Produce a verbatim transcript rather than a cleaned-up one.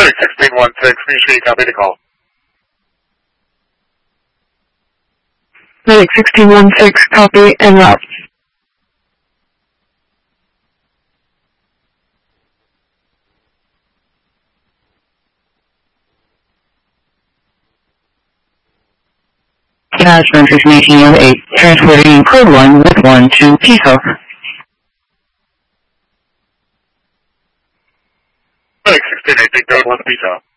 Medic sixteen one six, make sure you copy the call. Medic sixteen one six, copy and route. Attachment information of eight, transporting code one with one to Pico. Medic sixteen eight, take code one to Pico.